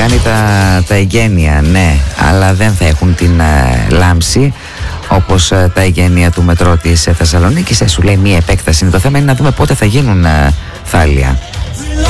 κάνει τα εγγένεια, ναι, αλλά δεν θα έχουν την λάμψη όπως τα εγγένεια του μετρό της Θεσσαλονίκης. Σου λέει μία επέκταση είναι το θέμα, είναι να δούμε πότε θα γίνουν, Θάλια.